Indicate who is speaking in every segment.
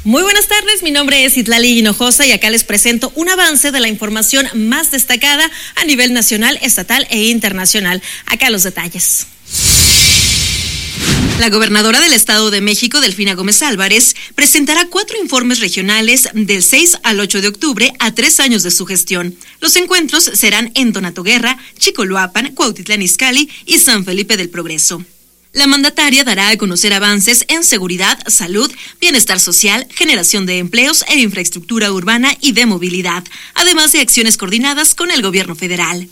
Speaker 1: Muy buenas tardes, mi nombre es Itlali Hinojosa y acá les presento un avance de la información más destacada a nivel nacional, estatal e internacional. Acá los detalles. La gobernadora del Estado de México, Delfina Gómez Álvarez, presentará 4 informes regionales del 6 al 8 de octubre a 3 años de su gestión. Los encuentros serán en Tonatiuh, Chicoloapan, Cuautitlán Izcalli y San Felipe del Progreso. La mandataria dará a conocer avances en seguridad, salud, bienestar social, generación de empleos e infraestructura urbana y de movilidad, además de acciones coordinadas con el gobierno federal.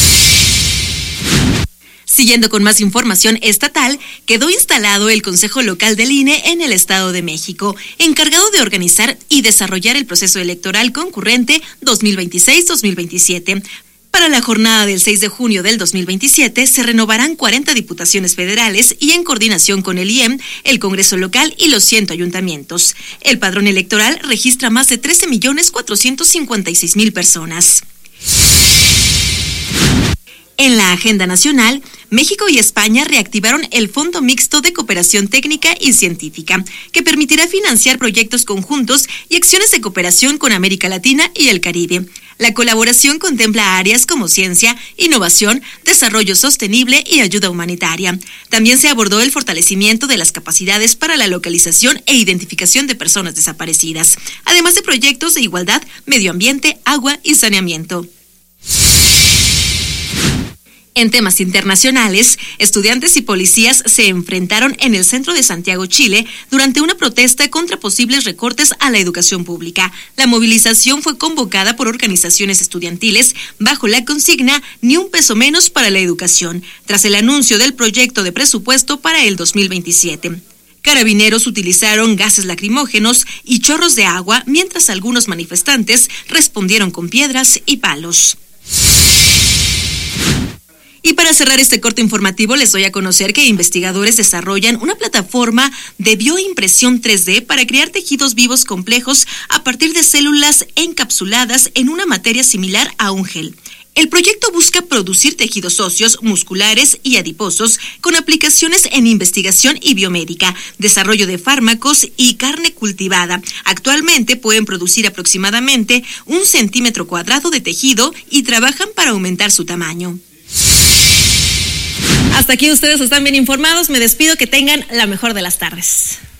Speaker 1: Siguiendo con más información estatal, quedó instalado el Consejo Local del INE en el Estado de México, encargado de organizar y desarrollar el proceso electoral concurrente 2026-2027. Para la jornada del 6 de junio del 2027 se renovarán 40 diputaciones federales y en coordinación con el IEM, el Congreso Local y los 100 ayuntamientos. El padrón electoral registra más de 13.456.000 personas. En la agenda nacional, México y España reactivaron el Fondo Mixto de Cooperación Técnica y Científica, que permitirá financiar proyectos conjuntos y acciones de cooperación con América Latina y el Caribe. La colaboración contempla áreas como ciencia, innovación, desarrollo sostenible y ayuda humanitaria. También se abordó el fortalecimiento de las capacidades para la localización e identificación de personas desaparecidas, además de proyectos de igualdad, medio ambiente, agua y saneamiento. En temas internacionales, estudiantes y policías se enfrentaron en el centro de Santiago, Chile, durante una protesta contra posibles recortes a la educación pública. La movilización fue convocada por organizaciones estudiantiles bajo la consigna "Ni un peso menos para la educación", tras el anuncio del proyecto de presupuesto para el 2027. Carabineros utilizaron gases lacrimógenos y chorros de agua, mientras algunos manifestantes respondieron con piedras y palos. Y para cerrar este corte informativo, les doy a conocer que investigadores desarrollan una plataforma de bioimpresión 3D para crear tejidos vivos complejos a partir de células encapsuladas en una materia similar a un gel. El proyecto busca producir tejidos óseos, musculares y adiposos con aplicaciones en investigación y biomédica, desarrollo de fármacos y carne cultivada. Actualmente pueden producir aproximadamente 1 centímetro cuadrado de tejido y trabajan para aumentar su tamaño. Hasta aquí ustedes están bien informados. Me despido, que tengan la mejor de las tardes.